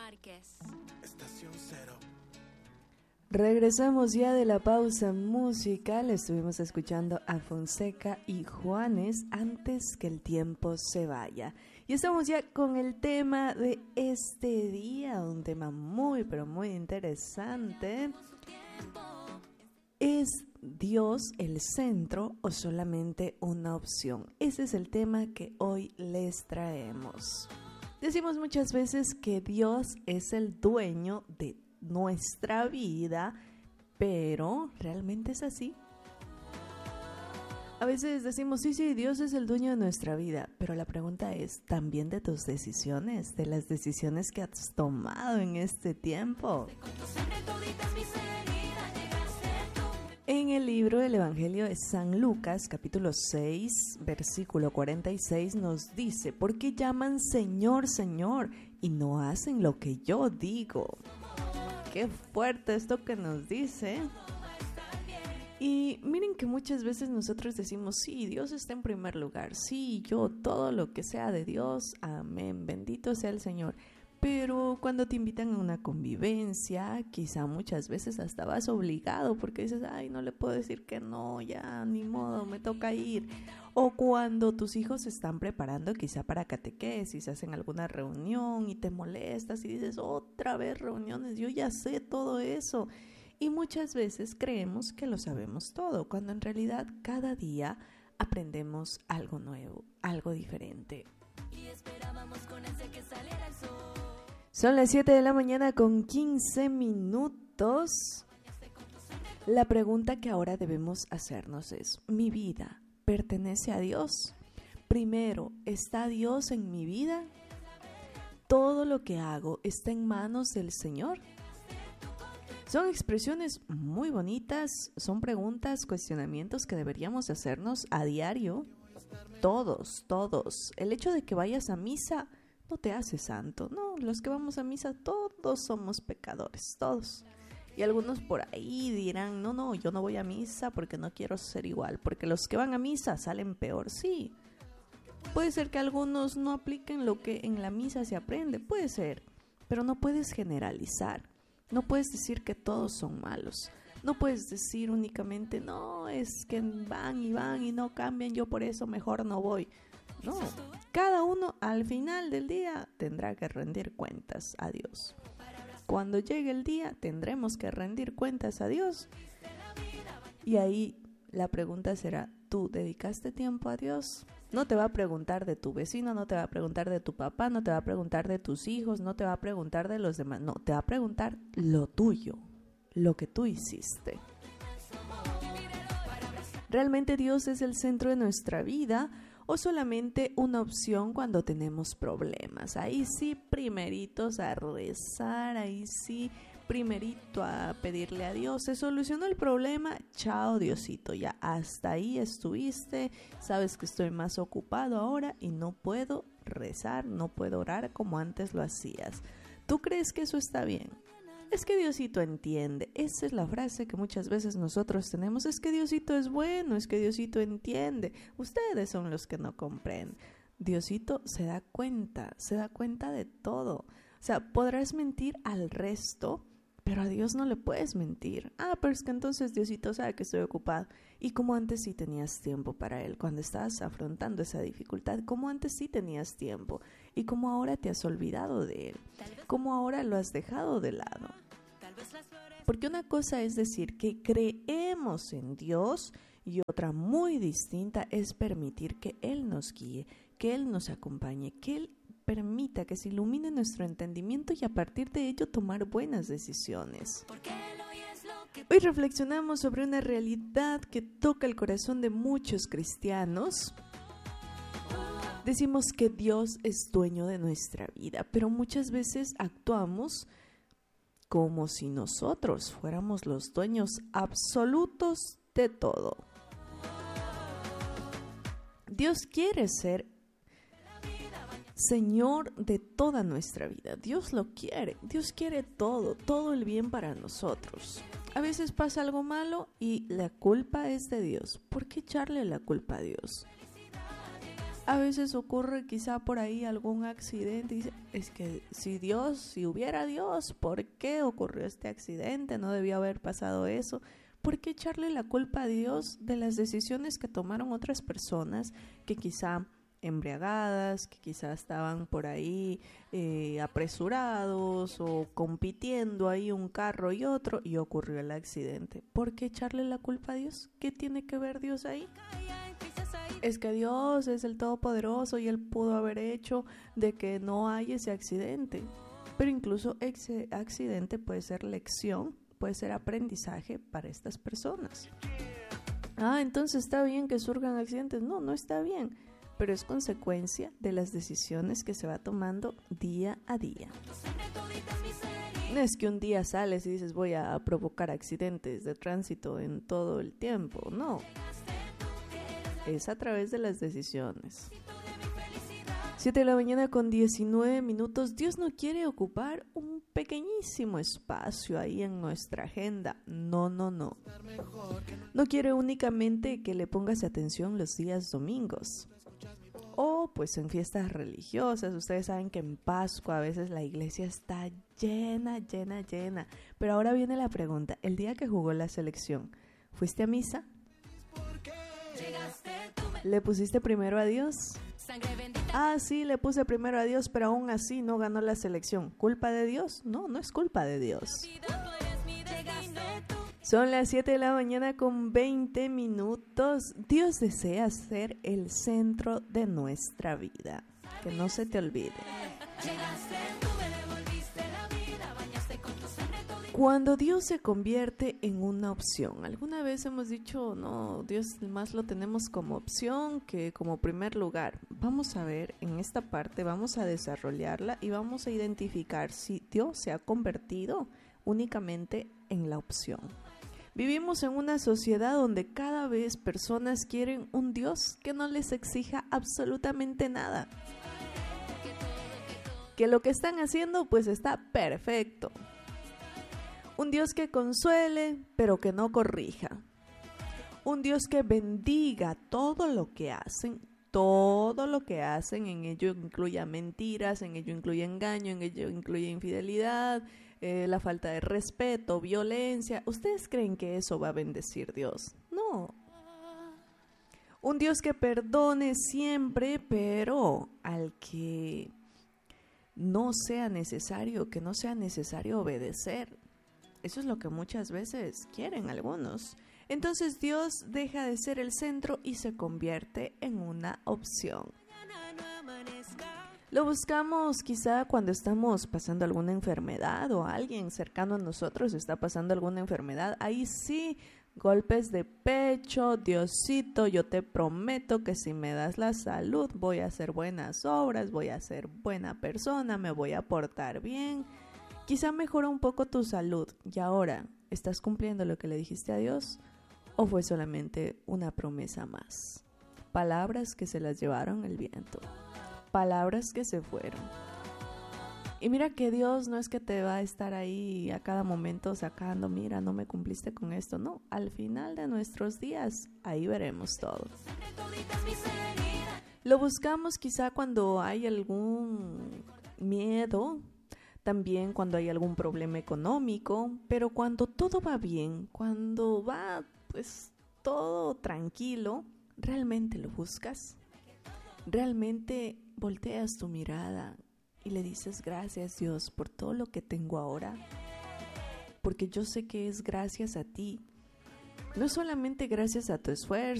Márquez. Estación Cero. Regresamos ya de la pausa musical. Estuvimos escuchando a Fonseca y Juanes, Antes que el tiempo se vaya. Y estamos ya con el tema de este día, un tema muy pero muy interesante. ¿Es Dios el centro o solamente una opción? Ese es el tema que hoy les traemos. Decimos muchas veces que Dios es el dueño de nuestra vida, pero ¿realmente es así? A veces decimos, sí, Dios es el dueño de nuestra vida, pero la pregunta es, ¿también de tus decisiones, de las decisiones que has tomado en este tiempo? En el libro del Evangelio de San Lucas, capítulo 6, versículo 46, nos dice, ¿por qué llaman Señor, Señor, y no hacen lo que yo digo? Qué fuerte esto que nos dice. Y miren que muchas veces nosotros decimos, sí, Dios está en primer lugar, sí, yo todo lo que sea de Dios, amén, bendito sea el Señor. Pero cuando te invitan a una convivencia, quizá muchas veces hasta vas obligado porque dices, ay, no le puedo decir que no, ya, ni modo, me toca ir. O cuando tus hijos se están preparando quizá para catequesis, hacen alguna reunión y te molestas y dices, otra vez reuniones, yo ya sé todo eso. Y muchas veces creemos que lo sabemos todo, cuando en realidad cada día aprendemos algo nuevo, algo diferente. Y esperábamos con ansia que saliera el sol. Son las 7 de la mañana con 15 minutos. La pregunta que ahora debemos hacernos es, ¿mi vida pertenece a Dios? Primero, ¿está Dios en mi vida? ¿Todo lo que hago está en manos del Señor? Son expresiones muy bonitas, son preguntas, cuestionamientos que deberíamos hacernos a diario. Todos. El hecho de que vayas a misa no te hace santo. No, los que vamos a misa todos somos pecadores, todos. Y algunos por ahí dirán, no, yo no voy a misa porque no quiero ser igual, porque los que van a misa salen peor. Sí, puede ser que algunos no apliquen lo que en la misa se aprende, puede ser, pero no puedes generalizar. No puedes decir que todos son malos. No puedes decir únicamente, no, es que van y no cambian, yo por eso mejor no voy. No, cada uno al final del día tendrá que rendir cuentas a Dios. Cuando llegue el día tendremos que rendir cuentas a Dios. Y ahí la pregunta será, ¿tú dedicaste tiempo a Dios? No te va a preguntar de tu vecino, no te va a preguntar de tu papá, no te va a preguntar de tus hijos, no te va a preguntar de los demás. No, te va a preguntar lo tuyo, lo que tú hiciste. ¿Realmente Dios es el centro de nuestra vida o solamente una opción cuando tenemos problemas? Ahí sí, primeritos a rezar, ahí sí, primerito a pedirle a Dios. Se solucionó el problema, chao Diosito, ya hasta ahí estuviste, sabes que estoy más ocupado ahora y no puedo rezar, no puedo orar como antes lo hacías. ¿Tú crees que eso está bien? Es que Diosito entiende. Esa es la frase que muchas veces nosotros tenemos. Es que Diosito es bueno, es que Diosito entiende. Ustedes son los que no comprenden. Diosito se da cuenta de todo. O sea, podrás mentir al resto, pero a Dios no le puedes mentir. Pero es que entonces Diosito sabe que estoy ocupado. Y como antes sí tenías tiempo para Él, cuando estabas afrontando esa dificultad, como antes sí tenías tiempo, y como ahora te has olvidado de Él, como ahora lo has dejado de lado. Porque una cosa es decir que creemos en Dios y otra muy distinta es permitir que Él nos guíe, que Él nos acompañe, que Él permita que se ilumine nuestro entendimiento y a partir de ello tomar buenas decisiones. Hoy reflexionamos sobre una realidad que toca el corazón de muchos cristianos. Decimos que Dios es dueño de nuestra vida, pero muchas veces actuamos como si nosotros fuéramos los dueños absolutos de todo. Dios quiere ser Señor de toda nuestra vida. Dios lo quiere. Dios quiere todo el bien para nosotros. A veces pasa algo malo y la culpa es de Dios. ¿Por qué echarle la culpa a Dios? A veces ocurre quizá por ahí algún accidente y dice, es que si hubiera Dios, ¿por qué ocurrió este accidente? No debía haber pasado eso. ¿Por qué echarle la culpa a Dios de las decisiones que tomaron otras personas que quizá embriagadas, que quizá estaban por ahí apresurados o compitiendo ahí un carro y otro y ocurrió el accidente? ¿Por qué echarle la culpa a Dios? ¿Qué tiene que ver Dios ahí? Es que Dios es el Todopoderoso y Él pudo haber hecho de que no haya ese accidente. Pero incluso ese accidente puede ser lección, puede ser aprendizaje para estas personas. Entonces está bien que surjan accidentes. No, no está bien, pero es consecuencia de las decisiones que se va tomando día a día. No es que un día sales y dices voy a provocar accidentes de tránsito en todo el tiempo, no. Es a través de las decisiones. 7 de la mañana con 19 minutos. Dios no quiere ocupar un pequeñísimo espacio ahí en nuestra agenda. No. No quiere únicamente que le pongas atención los días domingos. O pues en fiestas religiosas. Ustedes saben que en Pascua a veces la iglesia está llena. Pero ahora viene la pregunta. El día que jugó la selección, ¿fuiste a misa? ¿Le pusiste primero a Dios? Sí, le puse primero a Dios, pero aún así no ganó la selección. ¿Culpa de Dios? No, no es culpa de Dios. Son las 7 de la mañana con 20 minutos. Dios desea ser el centro de nuestra vida. Que no se te olvide. Cuando Dios se convierte en una opción, alguna vez hemos dicho, no, Dios más lo tenemos como opción que como primer lugar. Vamos a ver en esta parte, vamos a desarrollarla y vamos a identificar si Dios se ha convertido únicamente en la opción. Vivimos en una sociedad donde cada vez personas quieren un Dios que no les exija absolutamente nada. Que lo que están haciendo pues está perfecto. Un Dios que consuele, pero que no corrija. Un Dios que bendiga todo lo que hacen. En ello incluye mentiras, en ello incluye engaño, en ello incluye infidelidad, la falta de respeto, violencia. ¿Ustedes creen que eso va a bendecir Dios? No. Un Dios que perdone siempre, pero al que no sea necesario obedecer. Eso es lo que muchas veces quieren algunos. Entonces Dios deja de ser el centro y se convierte en una opción. Lo buscamos quizá cuando estamos pasando alguna enfermedad o alguien cercano a nosotros está pasando alguna enfermedad. Ahí sí, golpes de pecho, Diosito, yo te prometo que si me das la salud voy a hacer buenas obras, voy a ser buena persona, me voy a portar bien. Quizá mejora un poco tu salud y ahora, ¿estás cumpliendo lo que le dijiste a Dios? ¿O fue solamente una promesa más? Palabras que se las llevaron el viento. Palabras que se fueron. Y mira que Dios no es que te va a estar ahí a cada momento sacando, mira, no me cumpliste con esto. No, al final de nuestros días, ahí veremos todo. Lo buscamos quizá cuando hay algún miedo, también cuando hay algún problema económico, pero cuando todo va bien, cuando va pues todo tranquilo, ¿realmente lo buscas? ¿Realmente volteas tu mirada y le dices gracias Dios por todo lo que tengo ahora? Porque yo sé que es gracias a ti, no solamente gracias a tu esfuerzo,